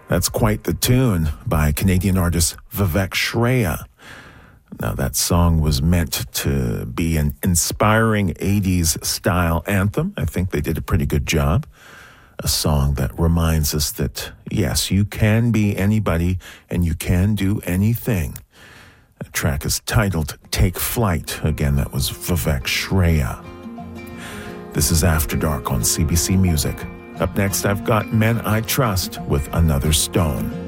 That's quite the tune by Canadian artist Vivek Shraya. Now, that song was meant to be an inspiring 80s style anthem. I think they did a pretty good job. A song that reminds us that, yes, you can be anybody and you can do anything. The track is titled Take Flight. Again, that was Vivek Shraya. This is After Dark on CBC Music. Up next, I've got Men I Trust with Another Stone.